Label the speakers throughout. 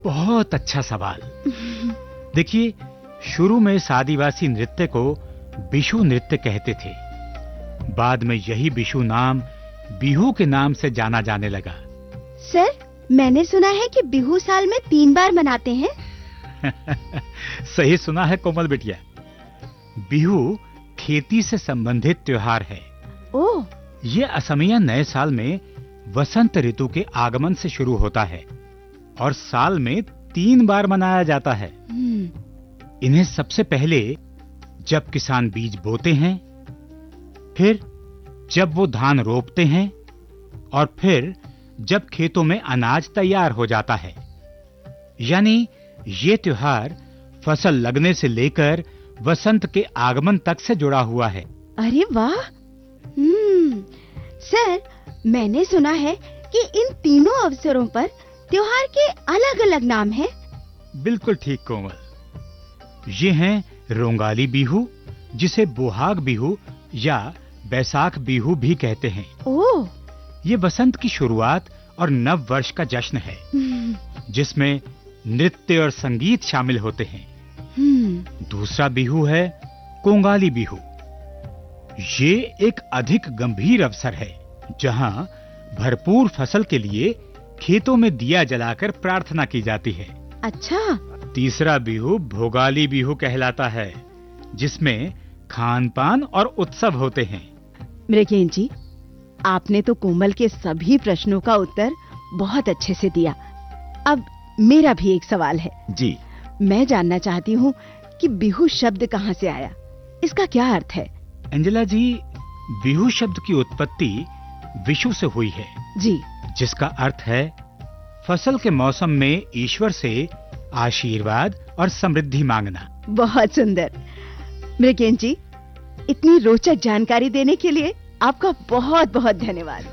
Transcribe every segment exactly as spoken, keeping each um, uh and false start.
Speaker 1: बहुत अच्छा सवाल। देखिए, शुरू में इस आदिवासी नृत्य को बिशु नृत्य कहते थे। बाद में यही बिशु नाम बिहू के नाम से जाना जाने लगा।
Speaker 2: सर, मैंने सुना है कि बिहू साल में तीन बार मनाते हैं।
Speaker 1: सही सुना है कोमल बिटिया। बिहू खेती से संबंधित त्योहार है।
Speaker 2: ओह,
Speaker 1: ये असमिया नए साल में वसंत ऋतु के आगमन से शुरू होता है और साल में तीन बार मनाया जाता है। इन्हें सबसे पहले जब किसान बीज बोते हैं, फिर जब वो धान रोपते हैं और फिर जब खेतों में अनाज तैयार हो जाता है। यानी ये त्योहार फसल लगने से लेकर वसंत के आगमन तक से जुड़ा हुआ है।
Speaker 2: अरे वाह। हम्म, सर, मैंने सुना है कि इन तीनों अवसरों पर त्योहार के अलग-अलग नाम हैं।
Speaker 1: बिल्कुल ठीक कोमल। ये हैं रोंगाली बिहू, जिसे बोहाग बिहू या बैसाख बिहू भी कहते हैं।
Speaker 2: ओह,
Speaker 1: ये वसंत की शुरुआत और नव वर्ष का जश्न है, जिसमें नृत्य और संगीत शामिल होते हैं। दूसरा बिहू है कोंगाली बिहू। ये एक अधिक गंभीर अवसर है, जहां भरपूर फसल के लिए खेतों में दिया जलाकर प्रार्थना की जाती है।
Speaker 2: अच्छा।
Speaker 1: तीसरा बिहू भोगाली बिहू कहलाता है, जिसमें खान पान और उत्सव होते हैं।
Speaker 2: मृगेन जी, आपने तो कोमल के सभी प्रश्नों का उत्तर बहुत अच्छे से दिया। अब मेरा भी एक सवाल है।
Speaker 1: जी।
Speaker 2: मैं जानना चाहती हूँ कि बिहू शब्द कहाँ से आया, इसका क्या अर्थ है?
Speaker 1: अंजला जी, बिहू शब्द की उत्पत्ति विशु से हुई है।
Speaker 2: जी।
Speaker 1: जिसका अर्थ है फसल के मौसम में ईश्वर से आशीर्वाद और समृद्धि मांगना।
Speaker 2: बहुत सुंदर। मृगेन जी, इतनी रोचक जानकारी देने के लिए आपका बहुत बहुत धन्यवाद।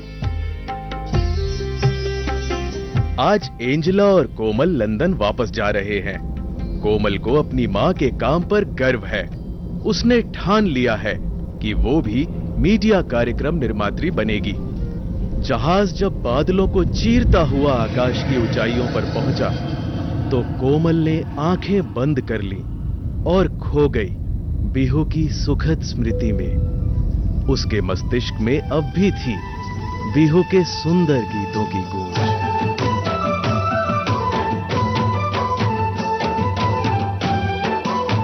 Speaker 3: आज एंजेला और कोमल लंदन वापस जा रहे हैं। कोमल को अपनी माँ के काम पर गर्व है। उसने ठान लिया है कि वो भी मीडिया कार्यक्रम निर्मात्री बनेगी। जहाज जब बादलों को चीरता हुआ आकाश की ऊंचाइयों पर पहुंचा, तो कोमल ने आंखें बंद कर ली और खो गई बिहू की सुखद स्मृति में। उसके मस्तिष्क में अब भी थी बिहू के सुंदर गीतों की गूंज।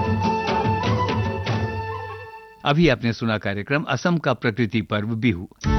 Speaker 4: अभी आपने सुना कार्यक्रम असम का प्रकृति पर्व बिहू।